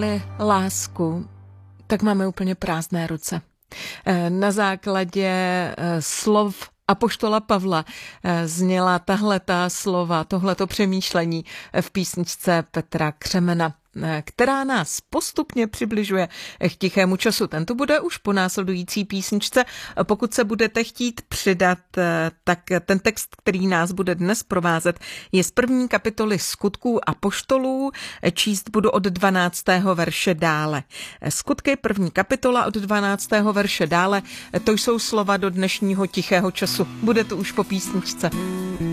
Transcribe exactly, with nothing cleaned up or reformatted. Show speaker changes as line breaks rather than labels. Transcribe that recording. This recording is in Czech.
lásku, tak máme úplně prázdné ruce. Na základě slov apoštola Pavla zněla tahletá slova, tohleto přemýšlení v písničce Petra Křemena, která nás postupně přibližuje k tichému času. Tento bude už po následující písničce. Pokud se budete chtít přidat, tak ten text, který nás bude dnes provázet, je z první kapitoly Skutků apoštolů. Číst budu od dvanáctého verše dále. Skutky, první kapitola od dvanáctého verše dále, to jsou slova do dnešního tichého času. Bude to už po písničce.